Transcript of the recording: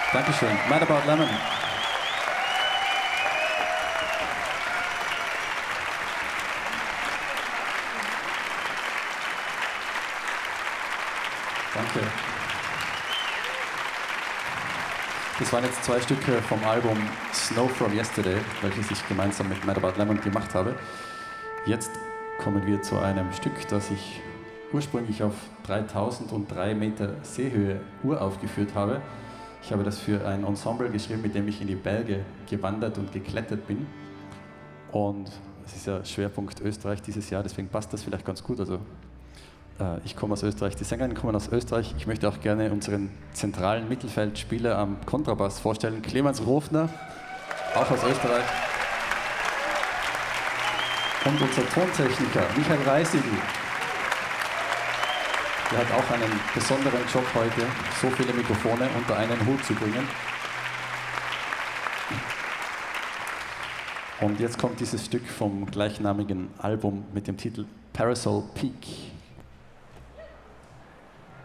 Dankeschön. Mad About Lemon. Danke. Das waren jetzt 2 Stücke vom Album Snow From Yesterday, welches ich gemeinsam mit Mad About Lemon gemacht habe. Jetzt kommen wir zu einem Stück, das ich ursprünglich auf 3003 Meter Seehöhe uraufgeführt habe. Ich habe das für ein Ensemble geschrieben, mit dem ich in die Berge gewandert und geklettert bin. Und es ist ja Schwerpunkt Österreich dieses Jahr, deswegen passt das vielleicht ganz gut. Also, ich komme aus Österreich, die Sängerinnen kommen aus Österreich. Ich möchte auch gerne unseren zentralen Mittelfeldspieler am Kontrabass vorstellen, Clemens Rofner, auch aus Österreich. Und unser Tontechniker, Michael Reisigl. Der hat auch einen besonderen Job heute, so viele Mikrofone unter einen Hut zu bringen. Und jetzt kommt dieses Stück vom gleichnamigen Album mit dem Titel Parasol Peak.